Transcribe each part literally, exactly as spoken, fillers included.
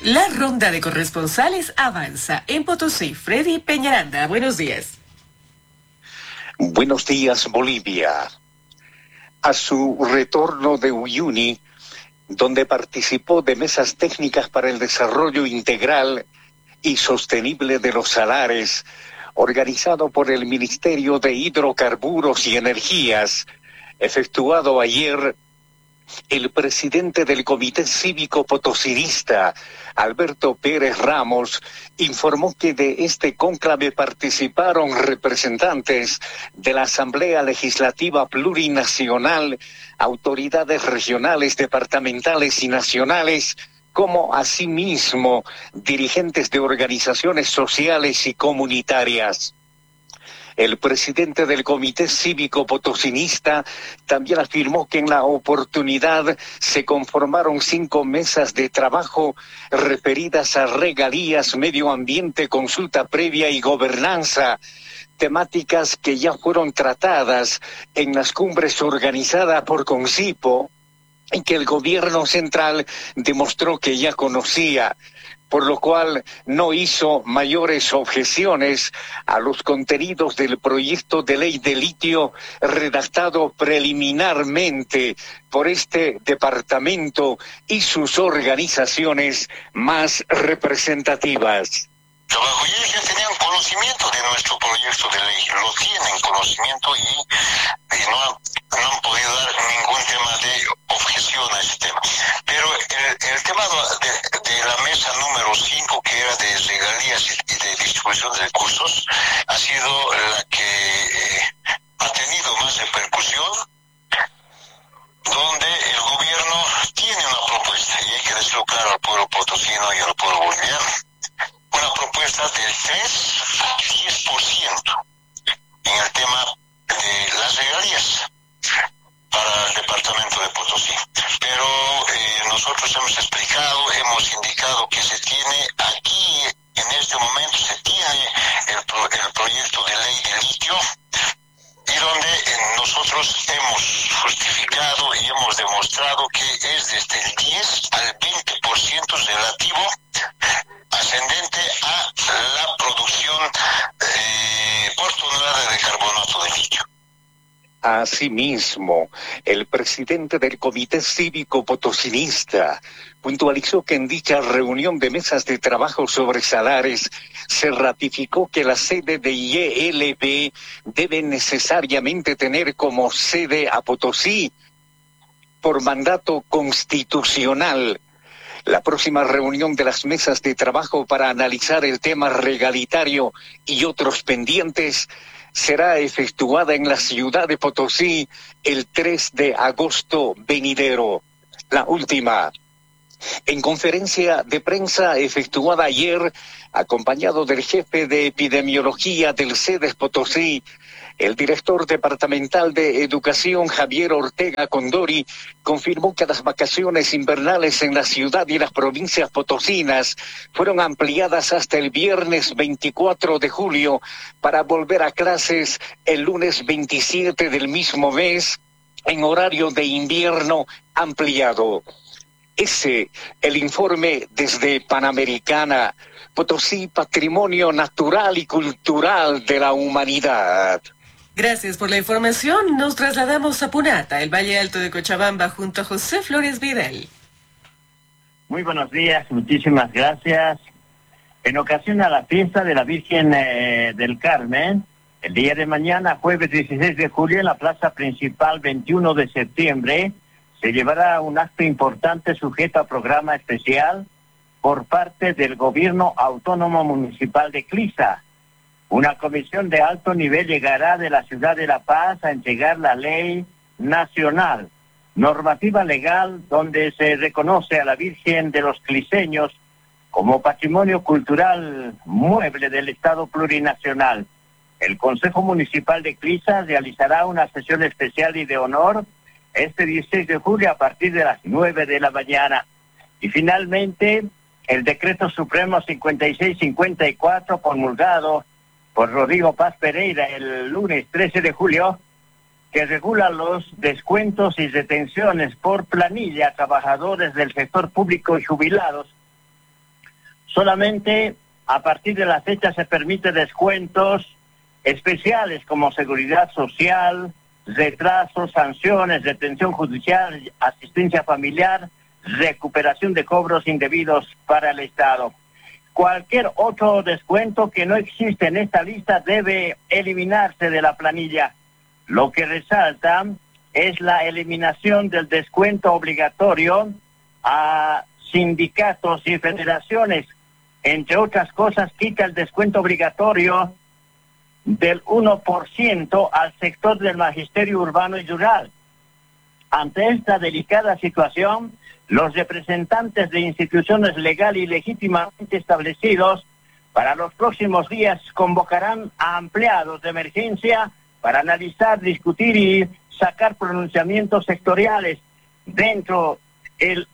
La ronda de corresponsales avanza. En Potosí, Freddy Peñaranda, buenos días. Buenos días, Bolivia. A su retorno de Uyuni, donde participó de mesas técnicas para el desarrollo integral y sostenible de los salares, organizado por el Ministerio de Hidrocarburos y Energías, efectuado ayer, el presidente del Comité Cívico Potosinista, Alberto Pérez Ramos, informó que de este cónclave participaron representantes de la Asamblea Legislativa Plurinacional, autoridades regionales, departamentales y nacionales, como asimismo dirigentes de organizaciones sociales y comunitarias. El presidente del Comité Cívico Potosinista también afirmó que en la oportunidad se conformaron cinco mesas de trabajo referidas a regalías, medio ambiente, consulta previa y gobernanza, temáticas que ya fueron tratadas en las cumbres organizadas por Concipo y que el gobierno central demostró que ya conocía, por lo cual no hizo mayores objeciones a los contenidos del proyecto de ley de litio redactado preliminarmente por este departamento y sus organizaciones más representativas. Trabajo y ellos ya tenían conocimiento de nuestro proyecto de ley, lo tienen conocimiento y, y no, han, no han podido dar ningún tema de objeción a este tema. Pero el, el tema de, de la mesa número cinco, que era de regalías y de distribución de recursos, ha sido la que eh, ha tenido más repercusión, donde el gobierno tiene una propuesta, y hay que decirlo claro al pueblo potosino y al pueblo boliviano, una propuesta del tres a diez por ciento en el tema de las regalías para el departamento de Potosí. Pero eh, nosotros hemos explicado, hemos indicado que se tiene aquí, en este momento se tiene el, pro, el proyecto de ley de litio, y donde eh, nosotros hemos justificado y hemos demostrado que es desde el diez al veinte por ciento relativo ascendente a la producción eh, por tonelada de carbonato de litio. Asimismo, el presidente del Comité Cívico Potosinista puntualizó que en dicha reunión de mesas de trabajo sobre salares se ratificó que la sede de I E L B debe necesariamente tener como sede a Potosí por mandato constitucional. La próxima reunión de las mesas de trabajo para analizar el tema regalitario y otros pendientes será efectuada en la ciudad de Potosí el tres de agosto venidero. La última. En conferencia de prensa efectuada ayer, acompañado del jefe de epidemiología del CEDES Potosí, el director departamental de Educación, Javier Ortega Condori, confirmó que las vacaciones invernales en la ciudad y las provincias potosinas fueron ampliadas hasta el viernes veinticuatro de julio para volver a clases el lunes veintisiete del mismo mes en horario de invierno ampliado. Ese, el informe desde Panamericana, Potosí, patrimonio natural y cultural de la humanidad. Gracias por la información. Nos trasladamos a Punata, el Valle Alto de Cochabamba, junto a José Flores Vidal. Muy buenos días, muchísimas gracias. En ocasión a la fiesta de la Virgen eh, del Carmen, el día de mañana, jueves dieciséis de julio, en la plaza principal veintiuno de septiembre, se llevará un acto importante sujeto a programa especial por parte del Gobierno Autónomo Municipal de Clisa. Una comisión de alto nivel llegará de la ciudad de La Paz a entregar la ley nacional, normativa legal donde se reconoce a la Virgen de los Cliseños como patrimonio cultural mueble del Estado plurinacional. El Consejo Municipal de Clisa realizará una sesión especial y de honor este dieciséis de julio a partir de las nueve de la mañana. Y finalmente, el Decreto Supremo cincuenta y seis cincuenta y cuatro, promulgado por Rodrigo Paz Pereira el lunes trece de julio, que regula los descuentos y retenciones por planilla a trabajadores del sector público y jubilados, Solamente a partir de la fecha se permite descuentos especiales como seguridad social, retrasos, sanciones, detención judicial, asistencia familiar, recuperación de cobros indebidos para el Estado. Cualquier otro descuento que no existe en esta lista debe eliminarse de la planilla. Lo que resalta es la eliminación del descuento obligatorio a sindicatos y federaciones. Entre otras cosas, quita el descuento obligatorio del uno por ciento al sector del magisterio urbano y rural. Ante esta delicada situación, los representantes de instituciones legal y legítimamente establecidos para los próximos días convocarán a empleados de emergencia para analizar, discutir y sacar pronunciamientos sectoriales dentro el,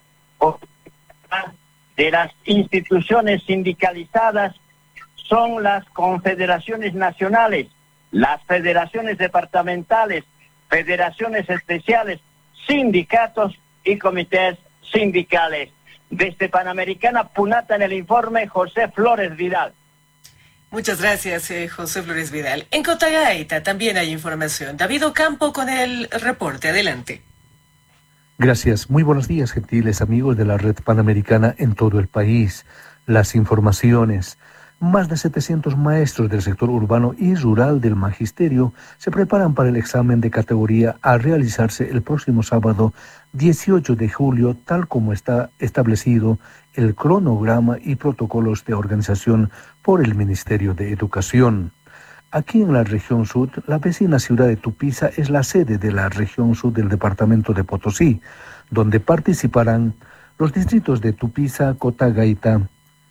de las instituciones sindicalizadas. Son las confederaciones nacionales, las federaciones departamentales, federaciones especiales, sindicatos y comités sindicales. Desde Panamericana Punata en el informe, José Flores Vidal. Muchas gracias, eh, José Flores Vidal. En Cotagaita también hay información. David Ocampo con el reporte. Adelante. Gracias. Muy buenos días, gentiles amigos de la Red Panamericana en todo el país. Las informaciones. Más de setecientos maestros del sector urbano y rural del magisterio se preparan para el examen de categoría a realizarse el próximo sábado dieciocho de julio, tal como está establecido el cronograma y protocolos de organización por el Ministerio de Educación. Aquí en la región sur, la vecina ciudad de Tupiza es la sede de la región sur del departamento de Potosí, donde participarán los distritos de Tupiza, Cotagaita,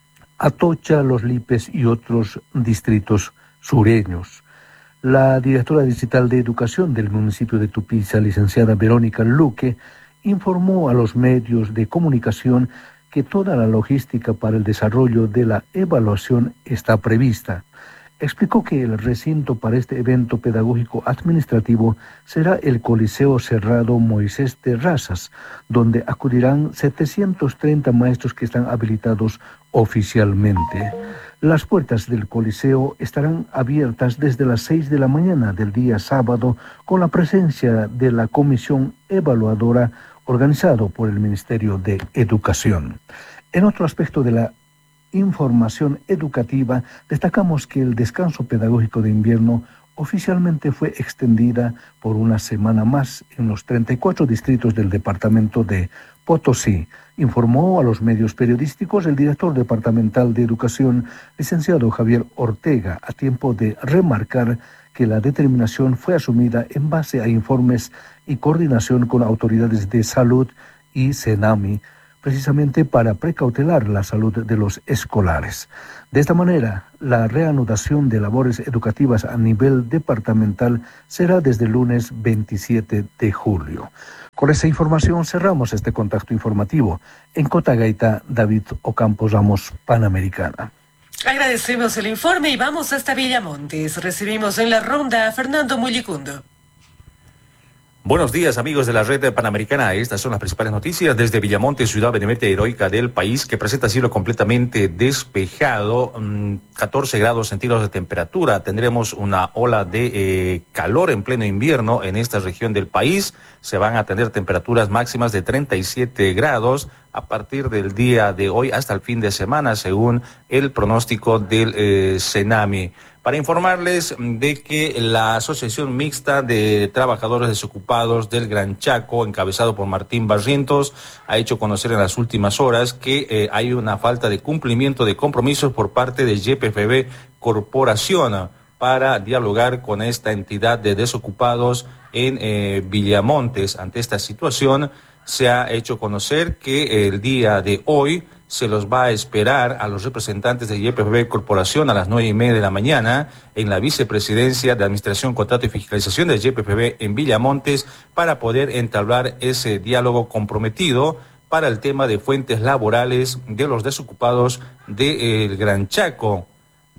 Atocha, Los Lipes y otros distritos sureños. La directora distrital de Educación del municipio de Tupiza, licenciada Verónica Luque, informó a los medios de comunicación que toda la logística para el desarrollo de la evaluación está prevista. Explicó que el recinto para este evento pedagógico administrativo será el Coliseo Cerrado Moisés Terrazas, donde acudirán setecientos treinta maestros que están habilitados oficialmente. Las puertas del Coliseo estarán abiertas desde las seis de la mañana del día sábado con la presencia de la comisión evaluadora organizado por el Ministerio de Educación. En otro aspecto de la información educativa, destacamos que el descanso pedagógico de invierno oficialmente fue extendida por una semana más en los treinta y cuatro distritos del departamento de Potosí, informó a los medios periodísticos el director departamental de Educación, licenciado Javier Ortega, a tiempo de remarcar que la determinación fue asumida en base a informes y coordinación con autoridades de salud y CENAMI, precisamente para precautelar la salud de los escolares. De esta manera, la reanudación de labores educativas a nivel departamental será desde el lunes veintisiete de julio. Con esa información cerramos este contacto informativo. En Cotagaita, David Ocampo Ramos, Panamericana. Agradecemos el informe y vamos hasta Villamontes. Recibimos en la ronda a Fernando Mullicundo. Buenos días, amigos de la Red Panamericana. Estas son las principales noticias desde Villamonte, ciudad benemérita y heroica del país, que presenta cielo completamente despejado, catorce grados centígrados de temperatura. Tendremos una ola de eh, calor en pleno invierno en esta región del país. Se van a tener temperaturas máximas de treinta y siete grados a partir del día de hoy hasta el fin de semana, según el pronóstico del eh, CENAMI. Para informarles de que la Asociación Mixta de Trabajadores Desocupados del Gran Chaco, encabezado por Martín Barrientos, ha hecho conocer en las últimas horas que eh, hay una falta de cumplimiento de compromisos por parte de Y P F B Corporación para dialogar con esta entidad de desocupados en eh, Villamontes. Ante esta situación, se ha hecho conocer que el día de hoy se los va a esperar a los representantes de Y P F B Corporación a las nueve y media de la mañana en la Vicepresidencia de Administración, Contrato y Fiscalización de Y P F B en Villamontes para poder entablar ese diálogo comprometido para el tema de fuentes laborales de los desocupados del Gran Chaco.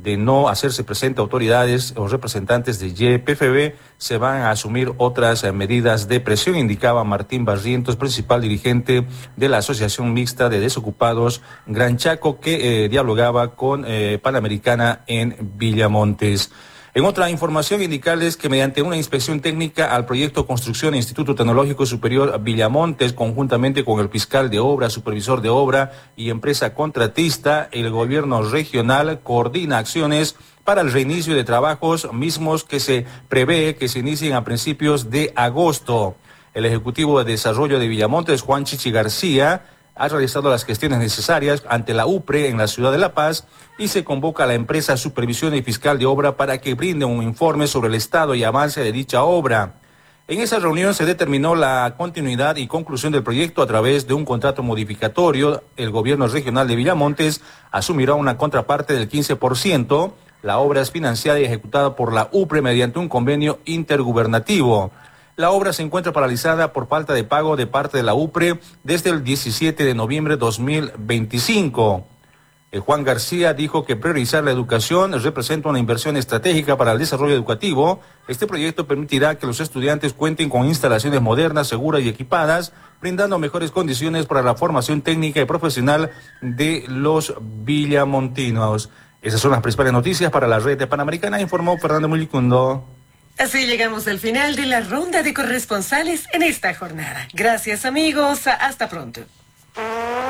de no hacerse presente autoridades o representantes de Y P F B, se van a asumir otras eh, medidas de presión, indicaba Martín Barrientos, principal dirigente de la Asociación Mixta de Desocupados Gran Chaco, que eh, dialogaba con eh, Panamericana en Villamontes. En otra información, indicarles que mediante una inspección técnica al proyecto Construcción Instituto Tecnológico Superior Villamontes, conjuntamente con el fiscal de obra, supervisor de obra y empresa contratista, el gobierno regional coordina acciones para el reinicio de trabajos mismos que se prevé que se inicien a principios de agosto. El Ejecutivo de Desarrollo de Villamontes, Juan Chichi García, ha realizado las gestiones necesarias ante la U P R E en la ciudad de La Paz y se convoca a la empresa Supervisión y Fiscal de Obra para que brinde un informe sobre el estado y avance de dicha obra. En esa reunión se determinó la continuidad y conclusión del proyecto a través de un contrato modificatorio. El gobierno regional de Villamontes asumirá una contraparte del quince por ciento. La obra es financiada y ejecutada por la U P R E mediante un convenio intergubernativo. La obra se encuentra paralizada por falta de pago de parte de la U P R E desde el diecisiete de noviembre de dos mil veinticinco. Eh, Juan García dijo que priorizar la educación representa una inversión estratégica para el desarrollo educativo. Este proyecto permitirá que los estudiantes cuenten con instalaciones modernas, seguras y equipadas, brindando mejores condiciones para la formación técnica y profesional de los villamontinos. Esas son las principales noticias para la red de Panamericana, informó Fernando Mulicundo. Así llegamos al final de la ronda de corresponsales en esta jornada. Gracias, amigos. Hasta pronto.